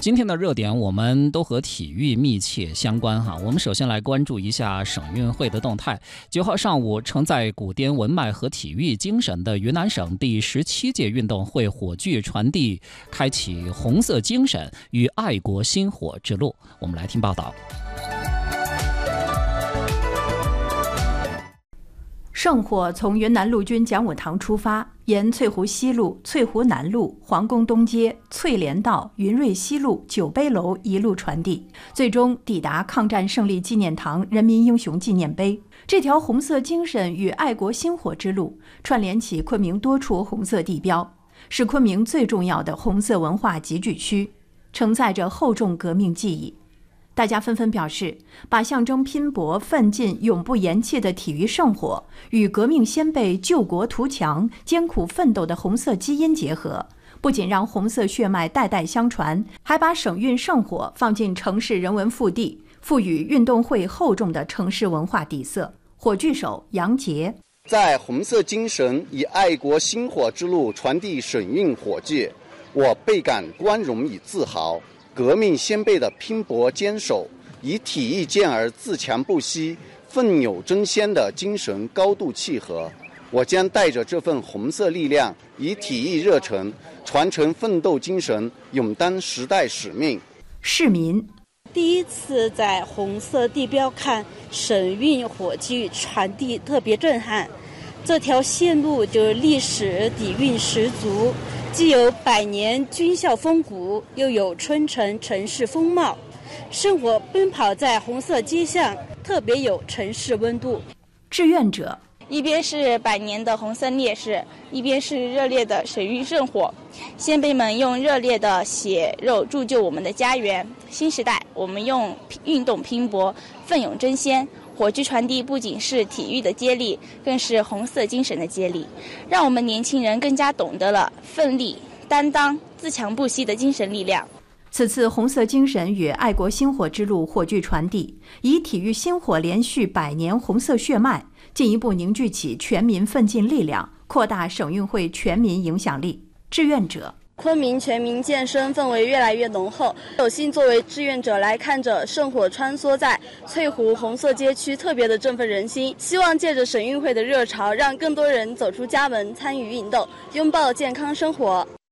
今天的热点我们都和体育密切相关哈。我们首先来关注一下省运会的动态。9号上午，承载古滇文脉和体育精神的云南省第17届运动会火炬传递，开启红色精神与爱国心火之路。我们来听报道。 圣火从云南陆军讲武堂出发，沿翠湖西路、翠湖南路、皇宫东街、翠莲道、云瑞西路、酒杯楼一路传递，最终抵达抗战胜利纪念堂人民英雄纪念碑。这条红色精神与爱国心火之路，串联起昆明多处红色地标，是昆明最重要的红色文化集聚区，承载着厚重革命记忆。大家纷纷表示，把象征拼搏、奋进、永不言弃的体育圣火与革命先辈救国图强、艰苦奋斗的红色基因结合，不仅让红色血脉代代相传，还把省运圣火放进城市人文腹地，赋予运动会厚重的城市文化底色。火炬手杨杰在红色精神以爱国心火之路传递省运火炬，我倍感光荣与自豪。革命先辈的拼搏坚守，以体育健儿自强不息、奋勇争先的精神高度契合。我将带着这份红色力量，以体育热忱传承奋斗精神，勇担时代使命。 市民第一次在红色地标看省运火炬传递，特别震撼。这条线路就历史底蕴十足，既有百年军校风骨，又有春城城市风貌。圣火奔跑在红色街巷，特别有城市温度。 志愿者一边是百年的红色烈士，一边是热烈的省运圣火。先辈们用热烈的血肉铸就我们的家园。新时代，我们用运动拼搏，奋勇争先。火炬传递不仅是体育的接力，更是红色精神的接力，让我们年轻人更加懂得了奋力、担当、自强不息的精神力量。 此次红色精神与爱国心火之路火炬传递，以体育心火连续100年红色血脉，进一步凝聚起全民奋进力量，扩大省运会全民影响力。志愿者昆明全民健身氛围越来越浓厚，有幸作为志愿者来看着圣火穿梭在翠湖红色街区，特别的振奋人心。希望借着省运会的热潮，让更多人走出家门参与运动，拥抱健康生活。